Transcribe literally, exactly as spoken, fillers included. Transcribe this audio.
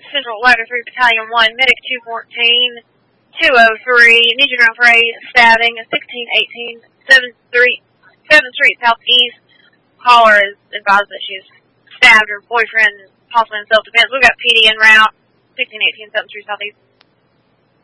Central Ladder three Battalion one, Medic two fourteen, two oh three, need you ground for a stabbing, sixteen eighteen, seventh Street, seventh Street Southeast. Caller is advised that she's stabbed her boyfriend, possibly in self-defense. We've got P D en route, sixteen eighteen, seventh Street Southeast.